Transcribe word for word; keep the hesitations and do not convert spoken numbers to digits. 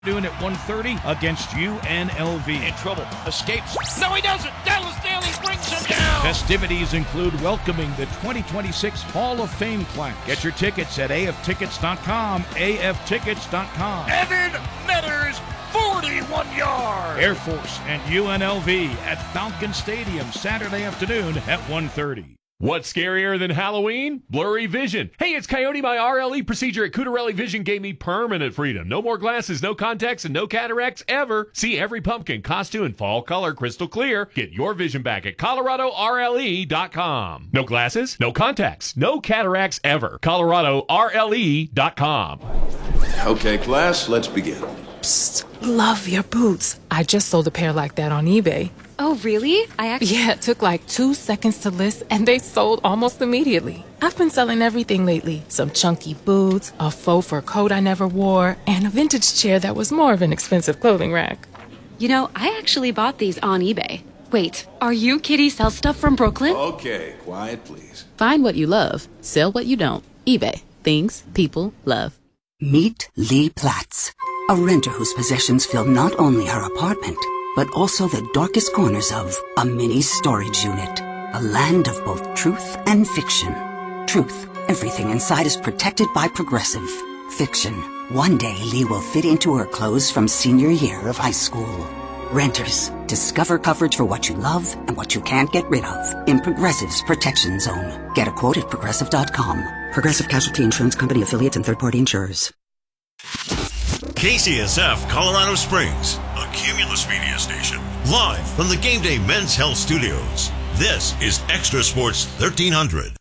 Doing at one thirty against U N L V. In trouble. Escapes. No, he doesn't. Dallas Daly brings him down. Festivities include welcoming the twenty twenty-six Hall of Fame class. Get your tickets at A F tickets dot com. A F tickets dot com. Evan Metters, forty-one yards. Air Force and U N L V at Falcon Stadium Saturday afternoon at one thirty. What's scarier than Halloween? Blurry vision. Hey, it's Coyote. My R L E procedure at Cutarelli Vision gave me permanent freedom. No more glasses, no contacts, and no cataracts ever. See every pumpkin, costume, and fall color crystal clear. Get your vision back at Colorado R L E dot com. No glasses, no contacts, no cataracts ever. Colorado R L E dot com. Okay, class, let's begin. Psst, love your boots. I just sold a pair like that on eBay. Oh, really? I actually... Yeah, it took like two seconds to list, and they sold almost immediately. I've been selling everything lately. Some chunky boots, a faux fur coat I never wore, and a vintage chair that was more of an expensive clothing rack. You know, I actually bought these on eBay. Wait, are you Kitty Sell Stuff from Brooklyn? Okay, quiet, please. Find what you love. Sell what you don't. eBay. Things people love. Meet Lee Platts, a renter whose possessions fill not only her apartment, but also the darkest corners of a mini storage unit. A land of both truth and fiction. Truth, everything inside is protected by Progressive. Fiction, one day Lee will fit into her clothes from senior year of high school. Renters, discover coverage for what you love and what you can't get rid of in Progressive's Protection Zone. Get a quote at Progressive dot com. Progressive Casualty Insurance Company affiliates and third-party insurers. K C S F Colorado Springs, a Cumulus media station, live from the Game Day Men's Health Studios. This is Extra Sports thirteen hundred.